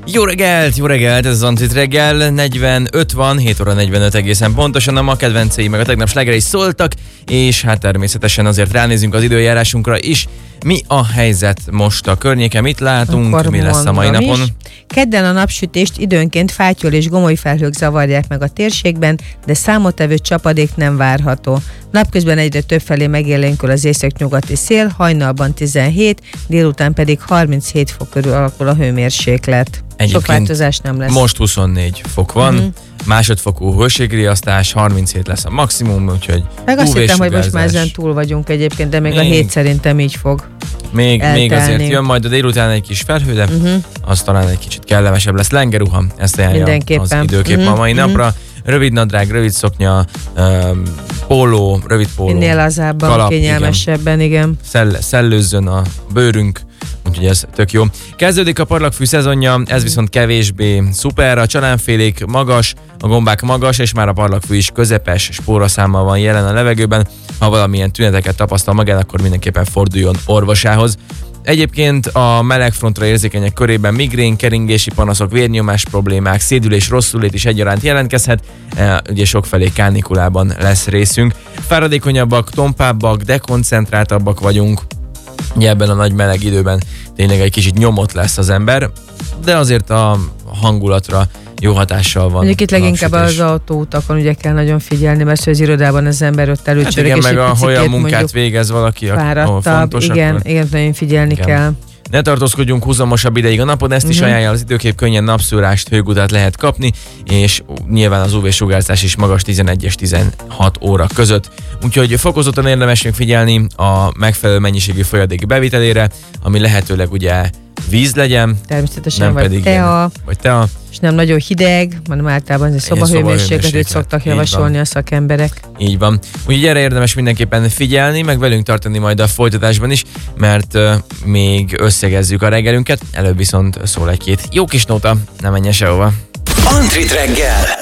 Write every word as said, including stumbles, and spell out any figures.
Jó reggelt, jó reggelt, ez az Antrit reggel, negyvenöt van, hét óra negyvenöt egészen pontosan, a ma kedvencei meg a tegnap slágerei is szóltak, és hát természetesen azért ránézünk az időjárásunkra is. Mi a helyzet most a környéken, mit látunk, Akkor mi lesz a mai napon? Is. Kedden a napsütést időnként fátyol és gomoly felhők zavarják meg a térségben, de számottevő csapadék nem várható. Napközben egyre többfelé megélénkül az északnyugati szél, hajnalban tizenhét, délután pedig harminchét fok körül alakul a hőmérséklet. Sok változás nem lesz. Most huszonnégy fok van, uh-huh. másodfokú hőségriasztás, harminchét lesz a maximum, úgyhogy meg azt hittem, hogy most már ezen túl vagyunk egyébként, de még, még a hét szerintem így fog Még, még azért jön majd a délután egy kis felhő, de uh-huh. az talán egy kicsit kellemesebb lesz. Lengeruha, ezt ajánlja az időkép uh-huh. a mai uh-huh. napra. Rövid nadrág, rövid szoknya, um, póló, rövid póló. Minél lazábban, kalap, kényelmesebben, igen. igen. Szell- szellőzzön a bőrünk, úgyhogy ez tök jó. Kezdődik a parlagfű szezonja, ez viszont kevésbé szuper. A csalánfélék magas, a gombák magas, és már a parlagfű is közepes spóraszámmal van jelen a levegőben. Ha valamilyen tüneteket tapasztal magán, akkor mindenképpen forduljon orvosához. Egyébként a melegfrontra érzékenyek körében migrén, keringési panaszok, vérnyomás problémák, szédülés, rosszulét is egyaránt jelentkezhet, e, ugye sokfelé kánikulában lesz részünk. Fáradékonyabbak, tompábbak, dekoncentráltabbak vagyunk, ugye ebben a nagy meleg időben tényleg egy kicsit nyomott lesz az ember, de azért a hangulatra jó hatással van. Mondjuk itt leginkább az autóutakon ugye kell nagyon figyelni, mert az irodában az ember ott előcsörök, hát igen, meg a olyan munkát végez valaki, ahol fontos, igen, akkor... igen, nagyon figyelni igen. kell. Ne tartózkodjunk húzamosabb ideig a napon, ezt uh-huh. is ajánlja az időkép, könnyen napszúrást, hőgutát lehet kapni, és nyilván az ú vé-sugárzás is magas tizenegy és tizenhat óra között. Úgyhogy fokozottan érdemes figyelni a megfelelő mennyiségű folyadék bevitelére, ami lehetőleg ugye víz legyen, természetesen nem vagy pedig tea, ilyen, vagy tea, és nem nagyon hideg, hanem általában ez szobahőmérsékletet szoktak javasolni a szakemberek. Így van. Úgyhogy erre érdemes mindenképpen figyelni, meg velünk tartani majd a folytatásban is, mert uh, még összegezzük a reggelünket, előbb viszont szól egy-két jó kis nóta, nem menjen sehova. Antrit reggel!